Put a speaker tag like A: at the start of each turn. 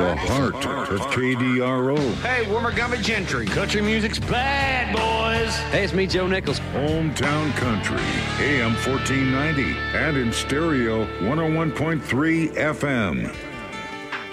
A: The heart of KDRO.
B: Hey, Wimmergummy Gentry. Country music's bad, boys.
C: Hey, it's me, Joe Nichols.
A: Hometown Country, AM 1490, and in stereo 101.3 FM.